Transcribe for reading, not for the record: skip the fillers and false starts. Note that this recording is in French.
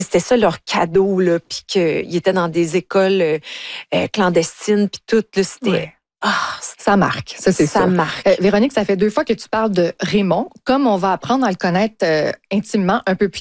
c'était ça leur cadeau, là, puis qu'ils étaient dans des écoles clandestines, puis tout, là, c'était... Ouais. Ah, Ça marque, ça c'est ça sûr. marque. Véronique, ça fait 2 fois que tu parles de Raymond. Comme on va apprendre à le connaître intimement un peu plus